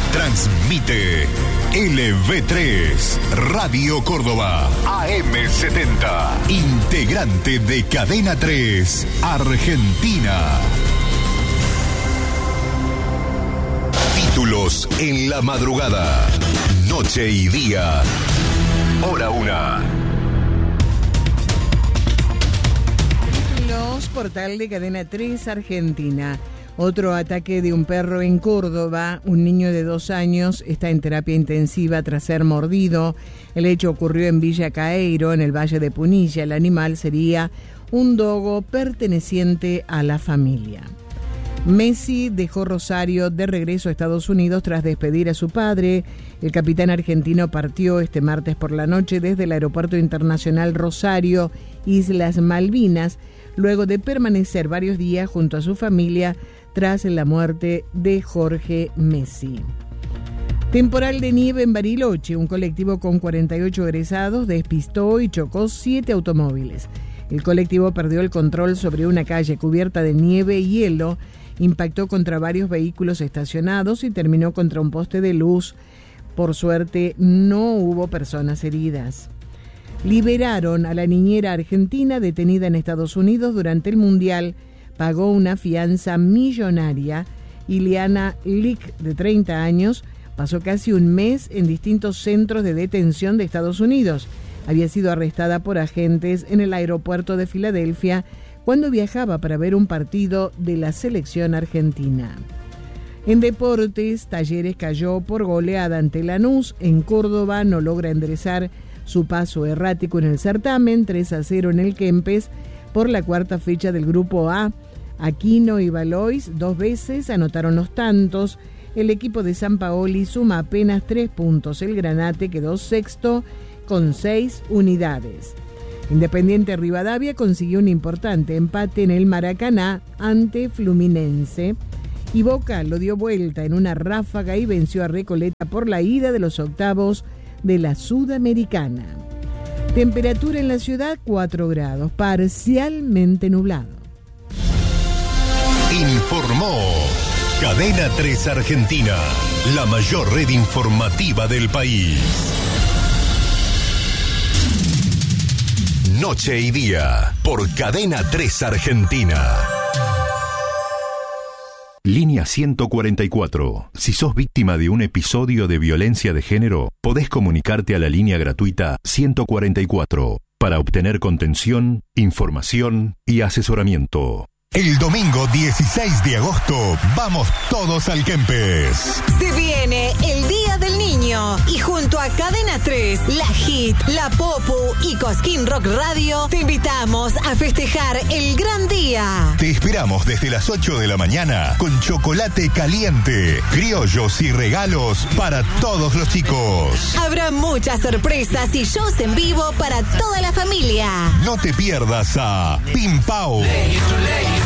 Transmite LV3, Radio Córdoba, AM70, integrante de Cadena 3, Argentina. Títulos en la madrugada, noche y día, hora 1. Títulos, portal de Cadena 3, Argentina. Otro ataque de un perro en Córdoba. Un niño de 2 años está en terapia intensiva tras ser mordido. El hecho ocurrió en Villa Caeiro, en el Valle de Punilla. El animal sería un dogo perteneciente a la familia. Messi dejó Rosario de regreso a Estados Unidos tras despedir a su padre. El capitán argentino partió este martes por la noche desde el Aeropuerto Internacional Rosario, Islas Malvinas, luego de permanecer varios días junto a su familia tras la muerte de Jorge Messi. Temporal de nieve en Bariloche. Un colectivo con 48 egresados despistó y chocó 7 automóviles. El colectivo perdió el control sobre una calle cubierta de nieve y hielo, impactó contra varios vehículos estacionados y terminó contra un poste de luz. Por suerte, no hubo personas heridas. Liberaron a la niñera argentina detenida en Estados Unidos durante el Mundial. Pagó una fianza millonaria. Ileana Lick, de 30 años, pasó casi un mes en distintos centros de detención de Estados Unidos. Había sido arrestada por agentes en el aeropuerto de Filadelfia cuando viajaba para ver un partido de la selección argentina. En deportes, Talleres cayó por goleada ante Lanús. En Córdoba no logra enderezar su paso errático en el certamen. 3-0 en el Kempes por la cuarta fecha del Grupo A. Aquino y Valois 2 veces anotaron los tantos. El equipo de Sampaoli suma apenas 3 puntos. El Granate quedó sexto con 6 unidades. Independiente Rivadavia consiguió un importante empate en el Maracaná ante Fluminense. Y Boca lo dio vuelta en una ráfaga y venció a Recoleta por la ida de los octavos de la Sudamericana. Temperatura en la ciudad 4 grados, parcialmente nublado. Informó Cadena 3 Argentina, la mayor red informativa del país. Noche y día, por Cadena 3 Argentina. Línea 144. Si sos víctima de un episodio de violencia de género, podés comunicarte a la línea gratuita 144 para obtener contención, información y asesoramiento. El domingo 16 de agosto, vamos todos al Kempes. Se viene el Día del Niño y junto a Cadena 3, La Hit, La Popu y Cosquín Rock Radio, te invitamos a festejar el gran día. Te esperamos desde las 8 de la mañana con chocolate caliente, criollos y regalos para todos los chicos. Habrá muchas sorpresas y shows en vivo para toda la familia. No te pierdas a Pim Pau,